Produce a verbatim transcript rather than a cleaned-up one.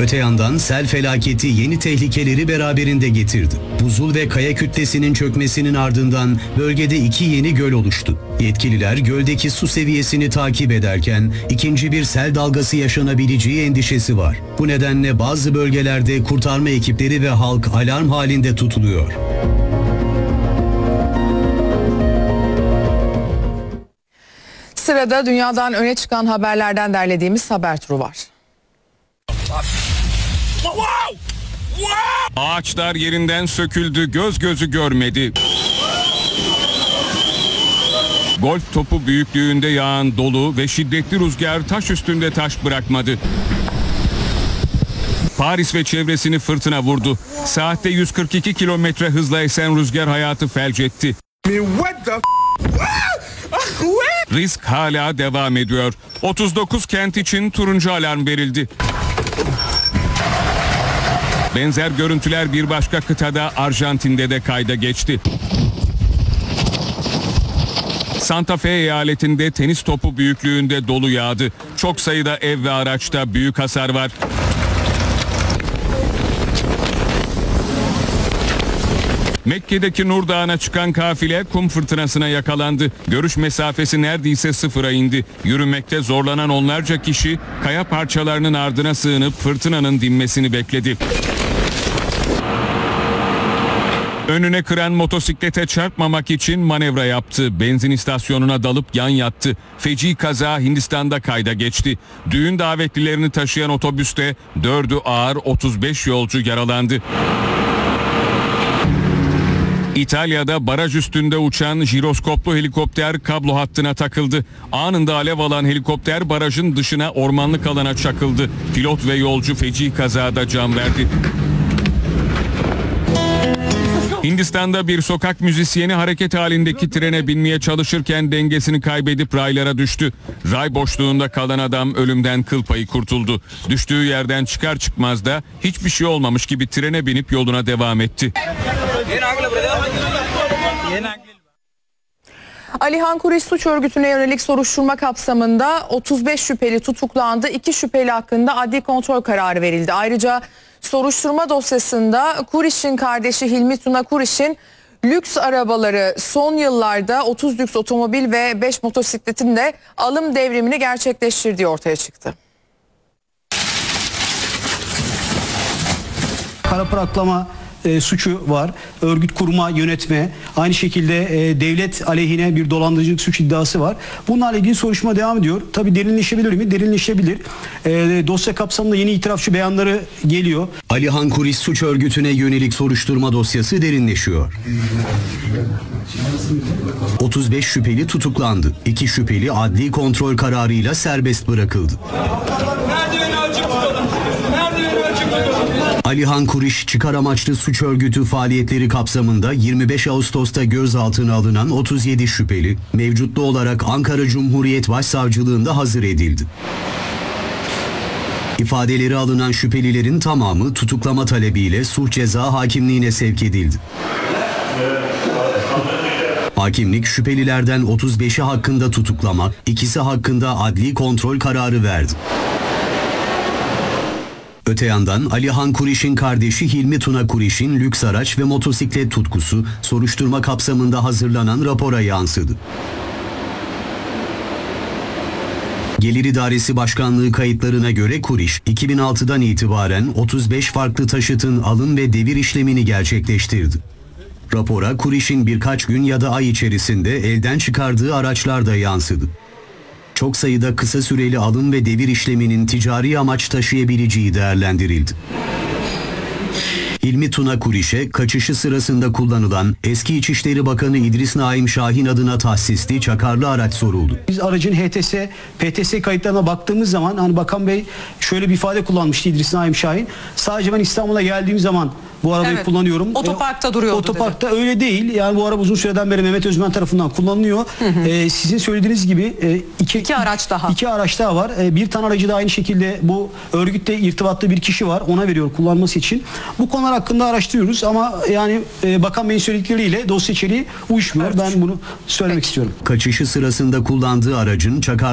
Öte yandan sel felaketi yeni tehlikeleri beraberinde getirdi. Buzul ve kaya kütlesinin çökmesinin ardından bölgede iki yeni göl oluştu. Yetkililer göldeki su seviyesini takip ederken ikinci bir sel dalgası yaşanabileceği endişesi var. Bu nedenle bazı bölgelerde kurtarma ekipleri ve halk alarm halinde tutuluyor. Sırada dünyadan öne çıkan haberlerden derlediğimiz haber turu var. Ağaçlar yerinden söküldü, göz gözü görmedi. Golf topu büyüklüğünde yağan dolu ve şiddetli rüzgar taş üstünde taş bırakmadı. Paris ve çevresini fırtına vurdu. Saatte yüz kırk iki kilometre hızla esen rüzgar hayatı felç etti. Risk hala devam ediyor. otuz dokuz kent için turuncu alarm verildi. Benzer görüntüler bir başka kıtada Arjantin'de de kayda geçti. Santa Fe eyaletinde tenis topu büyüklüğünde dolu yağdı. Çok sayıda ev ve araçta büyük hasar var. Mekke'deki Nur Dağı'na çıkan kafile kum fırtınasına yakalandı. Görüş mesafesi neredeyse sıfıra indi. Yürümekte zorlanan onlarca kişi kaya parçalarının ardına sığınıp fırtınanın dinmesini bekledi. Önüne kıran motosiklete çarpmamak için manevra yaptı. Benzin istasyonuna dalıp yan yattı. Feci kaza Hindistan'da kayda geçti. Düğün davetlilerini taşıyan otobüste dördü ağır, otuz beş yolcu yaralandı. İtalya'da baraj üstünde uçan jiroskoplu helikopter kablo hattına takıldı. Anında alev alan helikopter barajın dışına ormanlık alana çakıldı. Pilot ve yolcu feci kazada can verdi. Hindistan'da bir sokak müzisyeni hareket halindeki trene binmeye çalışırken dengesini kaybedip raylara düştü. Ray boşluğunda kalan adam ölümden kıl payı kurtuldu. Düştüğü yerden çıkar çıkmaz da hiçbir şey olmamış gibi trene binip yoluna devam etti. Alihan Kuriş suç örgütüne yönelik soruşturma kapsamında otuz beş şüpheli tutuklandı. iki şüpheli hakkında adli kontrol kararı verildi. Ayrıca soruşturma dosyasında Kuriş'in kardeşi Hilmi Tuna Kuriş'in lüks arabaları son yıllarda otuz lüks otomobil ve beş motosikletin de alım devrimini gerçekleştirdiği ortaya çıktı. Kara para aklama e, suçu var. Örgüt kurma, yönetme, aynı şekilde e, devlet aleyhine bir dolandırıcılık suç iddiası var. Bunlarla ilgili soruşturma devam ediyor. Tabii derinleşebilir mi? Derinleşebilir. E, dosya kapsamında yeni itirafçı beyanları geliyor. Alihan Kuriş suç örgütüne yönelik soruşturma dosyası derinleşiyor. otuz beş şüpheli tutuklandı. iki şüpheli adli kontrol kararıyla serbest bırakıldı. Alihan Kuriş çıkar amaçlı suç örgütü faaliyetleri kapsamında yirmi beş Ağustos'ta gözaltına alınan otuz yedi şüpheli mevcutlu olarak Ankara Cumhuriyet Başsavcılığında hazır edildi. İfadeleri alınan şüphelilerin tamamı tutuklama talebiyle sulh ceza hakimliğine sevk edildi. Hakimlik şüphelilerden otuz beşi hakkında tutuklama, ikisi hakkında adli kontrol kararı verdi. Öte yandan Alihan Kuriş'in kardeşi Hilmi Tuna Kuriş'in lüks araç ve motosiklet tutkusu soruşturma kapsamında hazırlanan rapora yansıdı. Gelir İdaresi Başkanlığı kayıtlarına göre Kuriş, iki bin altıdan itibaren otuz beş farklı taşıtın alım ve devir işlemini gerçekleştirdi. Rapora Kuriş'in birkaç gün ya da ay içerisinde elden çıkardığı araçlar da yansıdı. Çok sayıda kısa süreli alım ve devir işleminin ticari amaç taşıyabileceği değerlendirildi. Hilmi Tuna Kuriş'e kaçışı sırasında kullanılan eski İçişleri Bakanı İdris Naim Şahin adına tahsisli çakarlı araç soruldu. Biz aracın H T S, P T S kayıtlarına baktığımız zaman hani Bakan Bey şöyle bir ifade kullanmıştı İdris Naim Şahin. Sadece ben İstanbul'a geldiğim zaman bu arabayı Evet, kullanıyorum. otoparkta duruyordu Otoparkta dedi. Öyle değil. Yani bu araba uzun süreden beri Mehmet Özmen tarafından kullanılıyor. Hı hı. Ee, sizin söylediğiniz gibi e, iki, iki araç daha. İki araç daha var. E, bir tane aracı da aynı şekilde bu örgütte irtibatlı bir kişi var. Ona veriyor kullanması için. Bu konular hakkında araştırıyoruz ama yani e, Bakan Bey'in söyledikleriyle dosya içeriği uyuşmuyor. Evet. Ben bunu söylemek istiyorum. Kaçışı sırasında kullandığı aracın çakar